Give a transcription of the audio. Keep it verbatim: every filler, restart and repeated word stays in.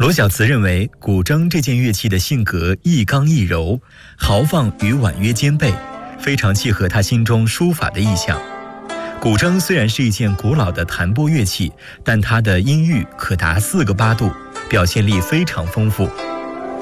罗小慈认为，古筝这件乐器的性格亦刚亦柔，豪放与婉约兼备，非常契合他心中书法的意象。古筝虽然是一件古老的弹拨乐器，但它的音域可达四个八度，表现力非常丰富。